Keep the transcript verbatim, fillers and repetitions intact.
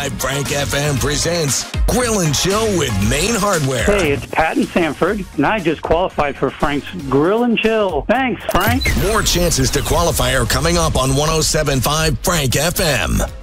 Frank F M presents Grill and Chill with Maine Hardware. Hey, it's Pat and Sanford, and I just qualified for Frank's Grill and Chill. Thanks, Frank. More chances to qualify are coming up on one oh seven point five Frank F M.